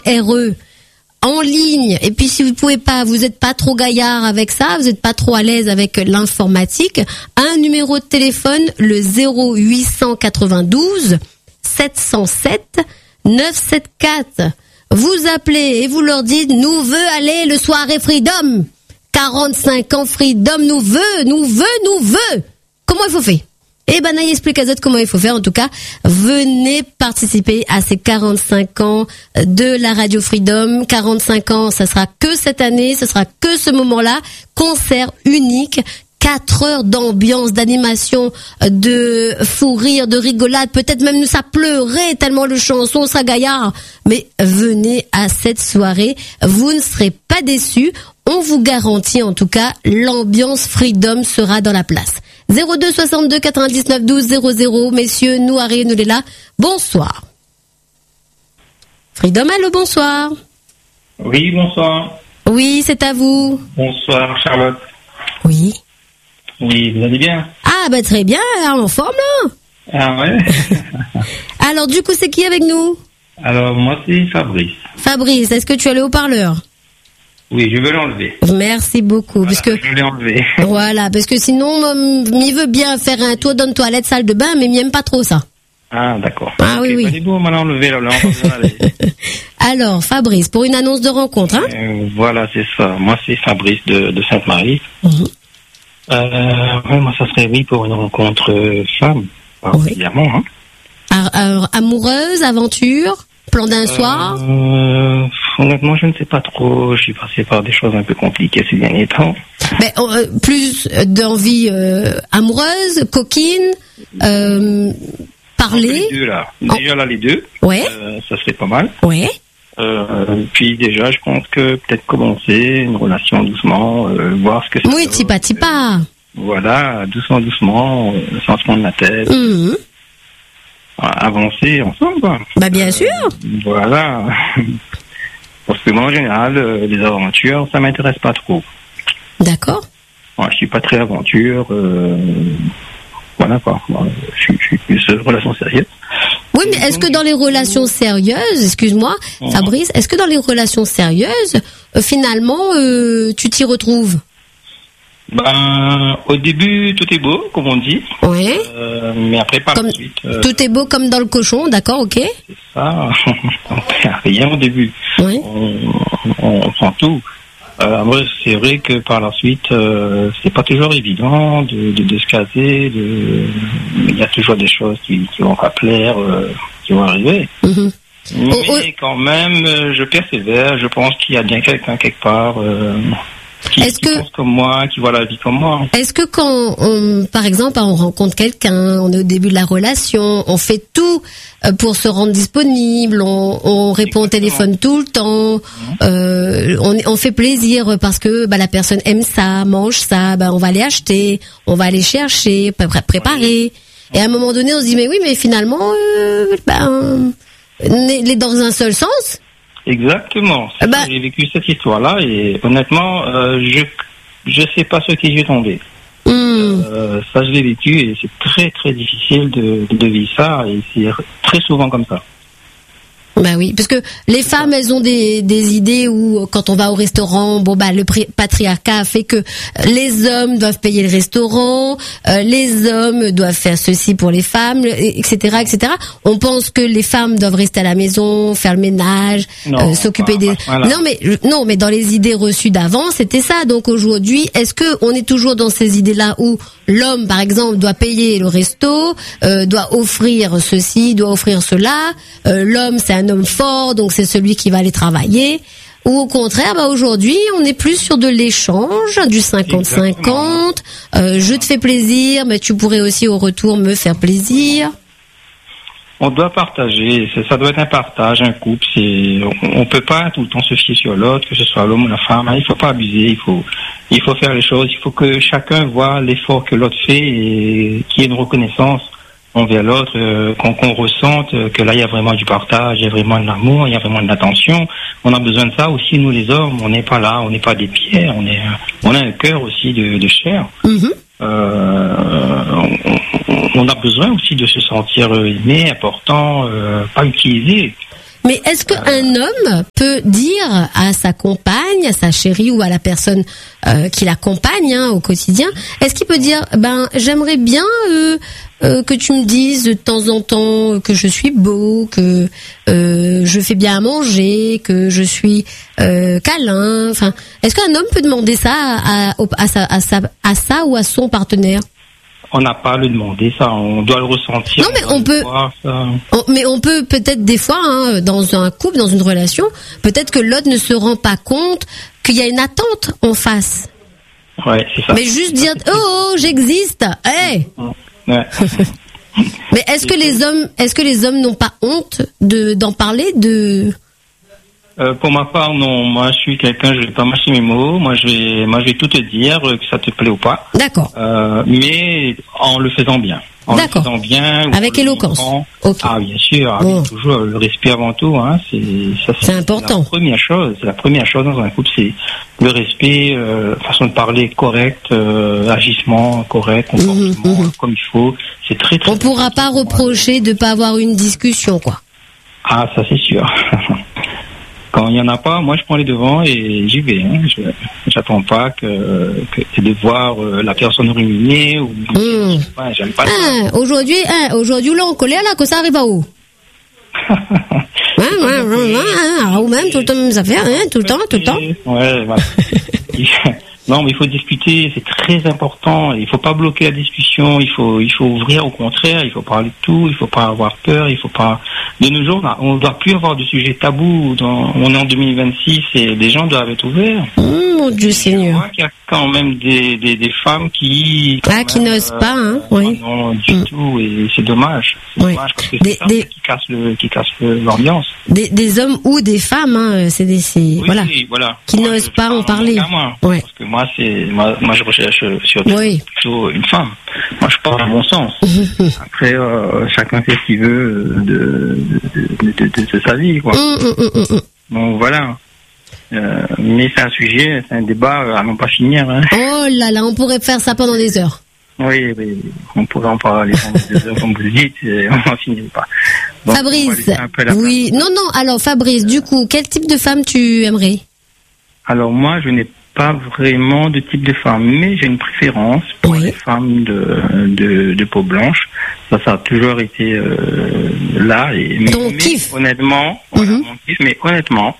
RE en ligne. Et puis si vous pouvez pas, vous êtes pas trop gaillard avec ça, vous êtes pas trop à l'aise avec l'informatique, un numéro de téléphone, le 0892 707 974. Vous appelez et vous leur dites, nous veut aller le soirée Freedom. 45 ans Freedom, nous veut. Comment il faut faire? Eh ben, Naï explique à d'autres comment il faut faire. En tout cas, venez participer à ces 45 ans de la Radio Freedom. 45 ans, ça sera que cette année, ce sera que ce moment-là. Concert unique. 4 heures d'ambiance, d'animation, de fou rire, de rigolade. Peut-être même nous ça pleurait tellement le chanson sera gaillard. Mais venez à cette soirée. Vous ne serez pas déçus. On vous garantit en tout cas, l'ambiance Freedom sera dans la place. 02 62 99 12 00. Messieurs, nous arrivons, nous les là. Bonsoir. Freedom, allô, bonsoir. Oui, bonsoir. Oui, c'est à vous. Bonsoir, Charlotte. Oui. Oui, vous allez bien? Ah, bah très bien, en forme là. Ah ouais. Alors, du coup, c'est qui avec nous? Alors, moi, c'est Fabrice. Fabrice, est-ce que tu as le haut-parleur? Oui, je veux l'enlever. Merci beaucoup. Voilà, parce que, je l'ai enlevé. Voilà, parce que sinon, il veut bien faire un tour dans une toilette, salle de bain, mais il n'aime pas trop ça. Ah, d'accord. Ah okay, oui. C'est bon, on m'a enlevé, là, on va aller. Alors, Fabrice, pour une annonce de rencontre, hein? Voilà, c'est ça. Moi, c'est Fabrice de Sainte-Marie. Ouais, moi, ça serait oui pour une rencontre femme, particulièrement, hein. Amoureuse, aventure, plan d'un soir? Honnêtement, je ne sais pas trop. Je suis passé par des choses un peu compliquées ces derniers temps. Mais plus d'envie amoureuse, coquine, parler. Les deux là. Déjà là les deux. Ouais. Ça serait pas mal. Ouais. Puis déjà, je pense que peut-être commencer une relation doucement, voir ce que c'est. Oui, tipa. Voilà, doucement, sans se prendre la tête. Avancer ensemble, quoi. Bah bien sûr. Voilà. Parce que moi, en général, les aventures, ça m'intéresse pas trop. D'accord. Moi, je suis pas très aventure. Voilà quoi. Moi, je suis plus relation sérieuse. Oui, mais est-ce que dans les relations sérieuses, excuse-moi, Fabrice, est-ce que dans les relations sérieuses, finalement, tu t'y retrouves? Ben, au début, tout est beau, comme on dit. Oui. Mais après, par la suite... Tout est beau comme dans le cochon, d'accord, ok. C'est ça. On perd rien au début. Oui. On prend tout. Moi, c'est vrai que par la suite, c'est pas toujours évident de se caser. Il y a toujours des choses qui vont pas plaire, qui vont arriver. Mais quand même, je persévère. Je pense qu'il y a bien quelqu'un quelque part... qui pense comme moi, qui voit la vie comme moi. Est-ce que quand, par exemple, on rencontre quelqu'un, on est au début de la relation, on fait tout pour se rendre disponible, on répond au téléphone tout le temps, on fait plaisir parce que la personne aime ça, mange ça, on va aller acheter, on va aller chercher, préparer. Et à un moment donné, on se dit mais oui, mais finalement, on est dans un seul sens. Exactement. J'ai vécu cette histoire-là et honnêtement, je sais pas ce qui est tombé. Ça, je l'ai vécu et c'est très très difficile de vivre ça et c'est très souvent comme ça. Bah oui, parce que les femmes, elles ont des idées où quand on va au restaurant, le patriarcat a fait que les hommes doivent payer le restaurant, les hommes doivent faire ceci pour les femmes, etc., etc. On pense que les femmes doivent rester à la maison, faire le ménage, s'occuper des. Voilà. Non, mais dans les idées reçues d'avant, c'était ça. Donc aujourd'hui, est-ce que on est toujours dans ces idées-là où l'homme, par exemple, doit payer le resto, doit offrir ceci, doit offrir cela, l'homme c'est un homme fort, donc c'est celui qui va aller travailler. Ou au contraire, aujourd'hui, on est plus sur de l'échange, du 50-50. Je te fais plaisir, mais tu pourrais aussi au retour me faire plaisir. On doit partager, ça doit être un partage, un couple. On peut pas tout le temps se fier sur l'autre, que ce soit l'homme ou la femme. Il faut pas abuser, il faut faire les choses. Il faut que chacun voit l'effort que l'autre fait et qu'il y ait une reconnaissance envers l'autre, qu'on ressente que là il y a vraiment du partage, il y a vraiment de l'amour, il y a vraiment de l'attention. On a besoin de ça aussi, nous les hommes. On n'est pas là, on n'est pas des pierres, on a un cœur aussi de chair. On a besoin aussi de se sentir aimé, important, pas utilisé. Mais est-ce qu'un homme peut dire à sa compagne, à sa chérie ou à la personne qui l'accompagne au quotidien, est-ce qu'il peut dire, j'aimerais bien que tu me dises de temps en temps que je suis beau, que je fais bien à manger, que je suis câlin. Enfin, est-ce qu'un homme peut demander ça à sa ou à son partenaire? On n'a pas à le demander, ça, on doit le ressentir. Non, mais on peut peut-être des fois, dans un couple, dans une relation, peut-être que l'autre ne se rend pas compte qu'il y a une attente en face. Ouais, c'est ça. Mais juste dire, oh, j'existe, hey. Ouais. Mais est-ce que les hommes n'ont pas honte d'en parler Pour ma part, non. Moi, je suis quelqu'un, je vais pas mâcher mes mots. Moi, je vais tout te dire, que ça te plaît ou pas. D'accord. Mais en le faisant bien. D'accord. Avec éloquence. Okay. Ah, bien sûr. Avec toujours le respect avant tout. C'est important. C'est la première chose dans un couple, c'est le respect, façon de parler correcte, agissement correct, comportement comme il faut. C'est très très. On pourra pas reprocher de pas avoir une discussion, quoi. Ah, ça c'est sûr. Quand il y en a pas, moi je prends les devants et j'y vais. J'attends pas que de voir la personne ruminer ou. J'aime pas ça. Aujourd'hui là on collait là que ça arrive à où? Ou même tout le temps même affaire, tout le temps. Ouais, voilà. Non, mais il faut discuter, c'est très important. Il faut pas bloquer la discussion. Il faut ouvrir, au contraire. Il faut parler de tout. Il faut pas avoir peur. Il faut pas. De nos jours, on ne doit plus avoir de sujets tabous. On est en 2026 et les gens doivent être ouverts. Mon Dieu Seigneur. Je vois qu'il y a quand même des femmes qui n'osent pas, oui. Non, du tout, et c'est dommage. C'est dommage parce que c'est ça qui casse l'ambiance. Des hommes ou des femmes, voilà. Qui n'osent pas en parler. Ouais. Parce que moi, je recherche surtout plutôt une femme. Moi, je parle dans mon sens. Après, chacun fait ce qu'il veut de sa vie, quoi. Donc voilà. Mais c'est un sujet, c'est un débat à n'en pas finir. Oh là là, on pourrait faire ça pendant des heures. Oui, on pourrait en parler pendant des heures, comme vous le dites, et on n'en finit pas. Donc, Fabrice, oui, non, alors Fabrice, du coup, quel type de femme tu aimerais? Alors moi, je n'ai pas vraiment de type de femme, mais j'ai une préférence pour les femmes de peau blanche. Ça a toujours été là. Ton kiff. Honnêtement, mon kiff, mais honnêtement,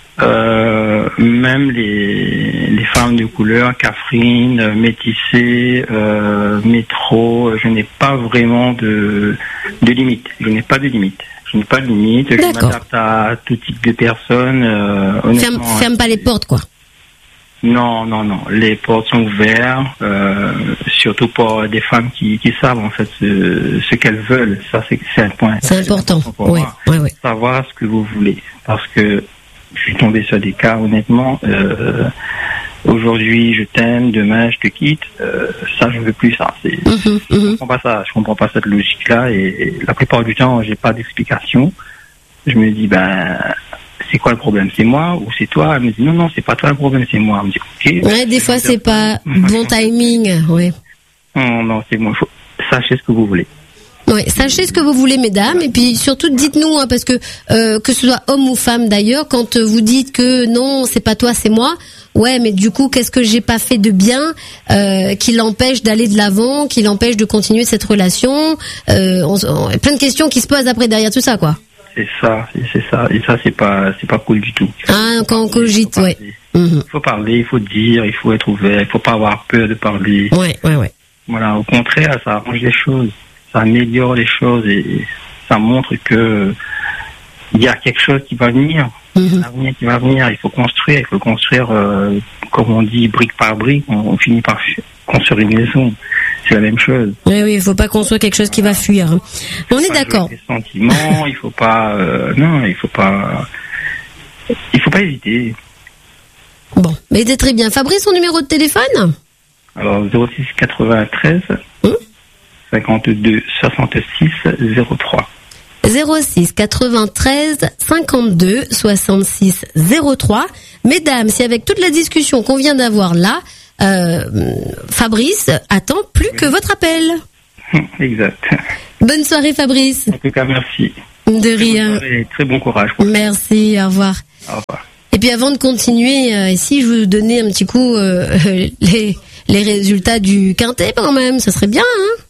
même les femmes de couleur, Catherine, métissée, métro, je n'ai pas vraiment de limite. Je n'ai pas de limite. Je m'adapte à tout type de personnes. Ferme pas les portes, quoi. Non. Les portes sont ouvertes, surtout pour des femmes qui savent en fait ce qu'elles veulent. Ça, c'est un point. C'est important. Oui. Savoir ce que vous voulez, parce que je suis tombé sur des cas, honnêtement. Aujourd'hui, je t'aime, demain, je te quitte. Ça, je veux plus ça. Je comprends pas ça. Je comprends pas cette logique-là. Et la plupart du temps, j'ai pas d'explication. Je me dis, c'est quoi le problème? C'est moi ou c'est toi? Elle me dit, non, c'est pas toi le problème, c'est moi. Elle me dit, ok. Ouais, des fois, c'est pas bon timing, ouais. Non, c'est moi. Sachez ce que vous voulez. Oui, sachez ce que vous voulez, mesdames, et puis surtout dites-nous, parce que ce soit homme ou femme d'ailleurs, quand vous dites que non, c'est pas toi, c'est moi. Ouais, mais du coup, qu'est-ce que j'ai pas fait de bien qui l'empêche d'aller de l'avant, qui l'empêche de continuer cette relation? Plein de questions qui se posent après derrière tout ça, quoi. C'est ça, et ça c'est pas cool du tout. Ah, quand on cogite, ouais. Il faut parler, il faut dire, il faut être ouvert, il faut pas avoir peur de parler. Ouais. Voilà, au contraire, ça arrange les choses, ça améliore les choses et ça montre que il y a quelque chose qui va venir, l'avenir qui va venir. Il faut construire, comme on dit, brique par brique. On finit par construire une maison. C'est la même chose. Oui, il faut pas construire quelque chose qui va fuir. On est d'accord. Les sentiments, il faut pas, il faut pas hésiter. Bon, mais c'est très bien. Fabrice, son numéro de téléphone? Alors 06 93 52 66 03. 06 93 52 66 03. Mesdames, si avec toute la discussion qu'on vient d'avoir là, Fabrice attend plus que votre appel. Exact. Bonne soirée, Fabrice. En tout cas, merci. De rien. Très bon courage. Merci, au revoir. Au revoir. Et puis avant de continuer, si je vous donnais un petit coup les résultats du quintet quand même, ça serait bien, hein?